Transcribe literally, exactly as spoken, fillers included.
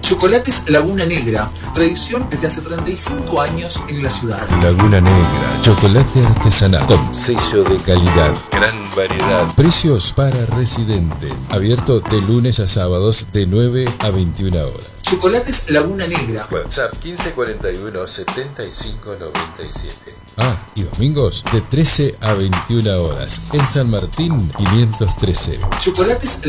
Chocolates Laguna Negra, tradición desde hace treinta y cinco años en la ciudad. Laguna Negra, chocolate artesanal con sello de calidad, gran variedad, precios para residentes, abierto de lunes a sábados de nueve a veintiuna horas. Chocolates Laguna Negra. WhatsApp quince cuarenta y uno setenta y cinco noventa y siete. Ah, y domingos de trece a veintiuna horas en San Martín quinientos trece. Chocolates